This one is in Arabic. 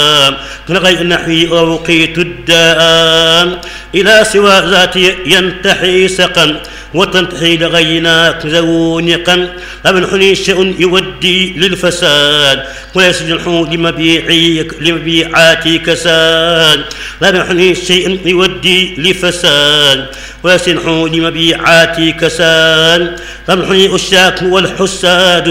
غير نحوي أوقيت الداء إلى سوى ذاتي ينتحي سقا وتنتحي لغيناك زونقا لمن حني شيء يودي للفساد وليس جنحو لمبيعاتي كساد لمن حني شيء يودي لفساد وليس جنحو لمبيعاتي كساد لمن حني أشاك والحساد